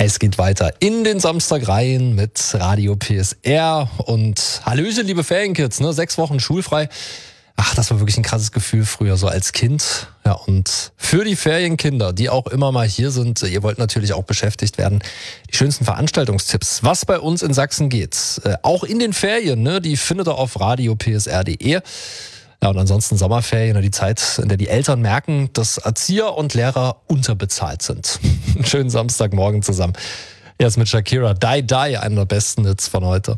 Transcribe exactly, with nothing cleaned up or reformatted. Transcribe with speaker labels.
Speaker 1: Es geht weiter in den Samstag rein mit Radio P S R und Hallöchen, liebe Ferienkids, ne? Sechs Wochen schulfrei. Ach, das war wirklich ein krasses Gefühl früher, so als Kind. Ja, und für die Ferienkinder, die auch immer mal hier sind, ihr wollt natürlich auch beschäftigt werden, die schönsten Veranstaltungstipps, was bei uns in Sachsen geht. Äh, auch in den Ferien, ne? Die findet ihr auf radio p s r punkt d e. Ja, und ansonsten Sommerferien, die Zeit, in der die Eltern merken, dass Erzieher und Lehrer unterbezahlt sind. Einen schönen Samstagmorgen zusammen. Jetzt mit Shakira, Die Die, einer der besten Hits von heute.